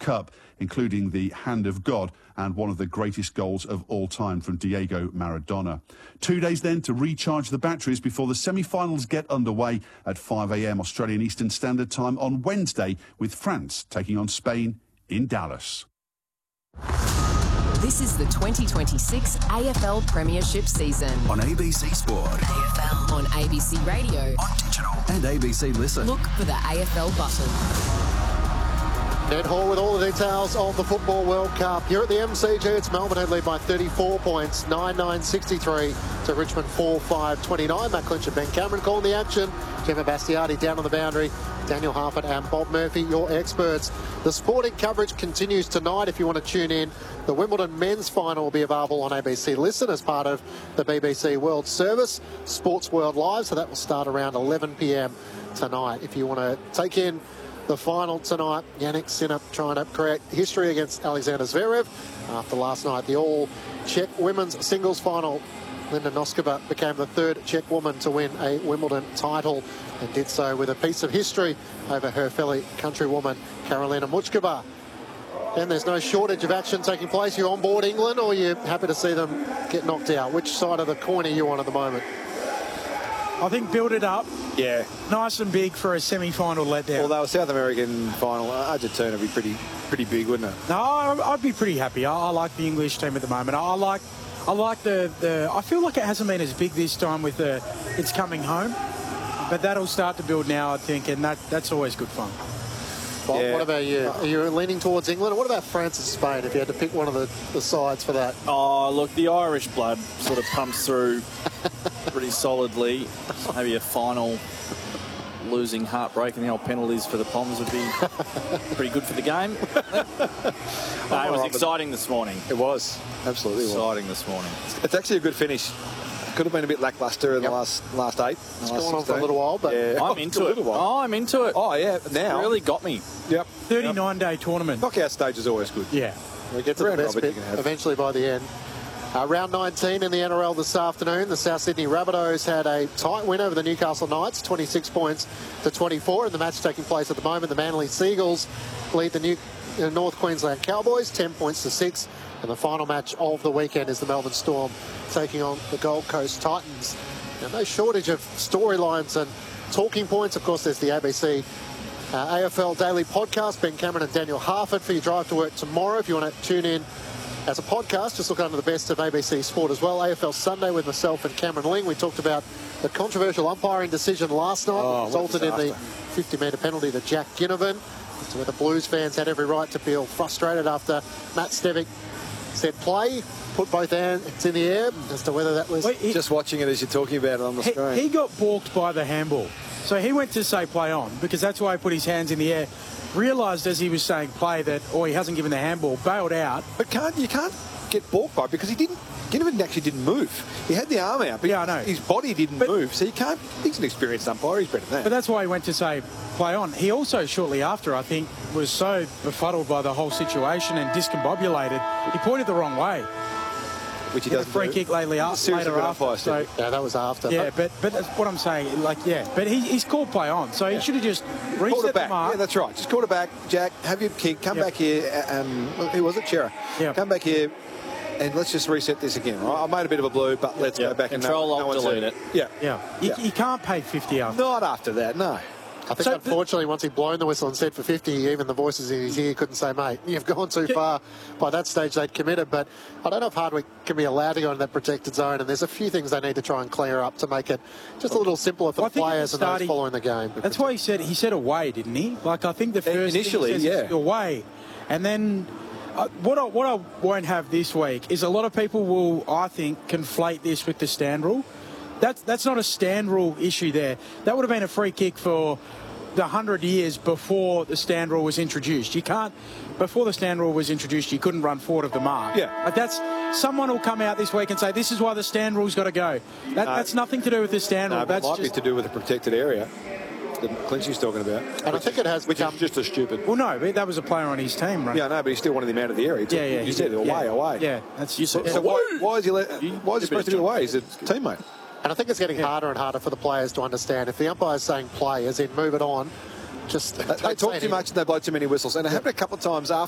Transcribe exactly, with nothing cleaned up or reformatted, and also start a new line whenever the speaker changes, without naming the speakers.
Cup, including the Hand of God and one of the greatest goals of all time from Diego Maradona. Two days then to recharge the batteries before the semi-finals get underway at five a m Australian Eastern Standard Time on Wednesday, with France taking on Spain in Dallas.
This is the twenty twenty-six A F L Premiership season.
On A B C Sport.
A F L. On A B C Radio.
On digital. And A B C Listen.
Look for the A F L button.
Ned Hall with all the details of the Football World Cup. Here at the M C G, it's Melbourne who lead by thirty-four points, nine nine sixty-three to Richmond four five twenty-nine. Matt Clinch and Ben Cameron calling the action. Gemma Bastiardi down on the boundary. Daniel Harford and Bob Murphy, your experts. The sporting coverage continues tonight. If you want to tune in, the Wimbledon men's final will be available on A B C Listen as part of the B B C World Service, Sports World Live. So that will start around eleven p m tonight. If you want to take in the final tonight, Yannick Sinner trying to create history against Alexander Zverev. After last night, the all-Czech women's singles final, Linda Noskova became the third Czech woman to win a Wimbledon title and did so with a piece of history over her fellow countrywoman, Karolina Muchkova. And there's no shortage of action taking place. You're on board England, or you're happy to see them get knocked out? Which side of the coin are you on at the moment?
I think build it up.
Yeah.
Nice and big for a semi-final letdown.
Although a South American final, Argentina would be pretty pretty big, wouldn't it?
No, I'd be pretty happy. I, I like the English team at the moment. I like I like the, the... I feel like it hasn't been as big this time with the it's coming home. But that'll start to build now, I think, and that that's always good fun.
Bob,
yeah.
What about you? Are you leaning towards England? Or what about France and Spain, if you had to pick one of the, the sides for that?
Oh, look, the Irish blood sort of pumps through pretty solidly. Maybe a final losing heartbreak and the old penalties for the Poms would be pretty good for the game. No, it was exciting this morning.
It was. Absolutely
exciting this morning.
It's actually a good finish. Could have been a bit lacklustre in yep. the last last eight.
It's gone on for a little while, but
yeah.
I'm into it. Oh, I'm into it.
Oh, yeah. Now.
It's really got me.
Yep.
thirty-nine day tournament.
Knockout stage is always good.
Yeah.
We get to the best bit eventually by the end. Uh, round nineteen in the N R L this afternoon. The South Sydney Rabbitohs had a tight win over the Newcastle Knights, twenty-six points to twenty-four. In the match taking place at the moment, the Manly Seagulls lead the New uh, North Queensland Cowboys, ten points to six. And the final match of the weekend is the Melbourne Storm taking on the Gold Coast Titans. Now, no shortage of storylines and talking points. Of course, there's the A B C uh, A F L Daily Podcast. Ben Cameron and Daniel Harford for your drive to work tomorrow. If you want to tune in as a podcast, just look under the best of A B C Sport as well. A F L Sunday with myself and Cameron Ling. We talked about the controversial umpiring decision last night
oh,
that resulted in the fifty metre penalty to Jack Ginnivan. So where the Blues fans had every right to feel frustrated after Matt Stevic said play, put both hands in the air, as to whether that was...
Wait, he,
just watching it as you're talking about it on the
he,
screen.
He got balked by the handball. So he went to say play on, because that's why he put his hands in the air. Realised as he was saying play that, or oh, he hasn't given the handball, bailed out.
But can't you can't get balked by it because he didn't... Ginnivan actually didn't move. He had the arm out, but
yeah, I know.
His body didn't
but,
move, so you can't... He's an experienced umpire, he's better than that.
But that's why he went to say play on. He also, shortly after, I think, was so befuddled by the whole situation and discombobulated, he pointed the wrong way.
Which he
Hit
doesn't
a free
do.
kick lately after, later after. So,
yeah, that was after.
Yeah, but but that's what I'm saying. Like, yeah, but he, he's called play on, so he should have just reset
it back.
the mark.
Yeah, that's right. Just call it back, Jack. Have your kick. Come yep. back here. Um, who was it, Chera?
Yeah.
Come back here, and let's just reset this again. Right? I made a bit of a blue, but let's
yep.
go back
Control
and no,
alt
no
delete it.
Yeah,
yeah. You,
yeah.
you can't pay fifty after.
Not after that, no.
I think, so unfortunately, once he'd blown the whistle and said for fifty, even the voices in his ear couldn't say, mate, you've gone too yeah. far. By that stage, they'd committed. But I don't know if Hardwick can be allowed to go in that protected zone, and there's a few things they need to try and clear up to make it just a little simpler for well, the players and those following the game.
That's why he said he said away, didn't he? Like, I think the first
initially,
thing he says
yeah.
away. And then uh, what, I, what I won't have this week is a lot of people will, I think, conflate this with the stand rule. That's, that's not a stand rule issue there. That would have been a free kick for the hundred years before the stand rule was introduced. You can't, before the stand rule was introduced, you couldn't run forward of the mark.
Yeah.
Like that's, someone will come out this week and say, this is why the stand rule's got to go. That, no, that's nothing to do with the stand
no,
rule.
But
that's
it might
just
be to do with the protected area that Clinchy's talking about.
And I think it has
Which
become...
is just as stupid.
Well, no, but that was a player on his team, right?
Yeah, no, but he still wanted him out of the area.
Yeah, yeah.
You said away,
yeah.
away.
Yeah, that's... You
so
yeah.
so why, why is he, let, why is he supposed to be away? He's a teammate.
And I think it's getting yeah. harder and harder for the players to understand. If the umpire's saying play, as in move it on, just...
They, they talk too much and they blow too many whistles. And it happened a couple of times after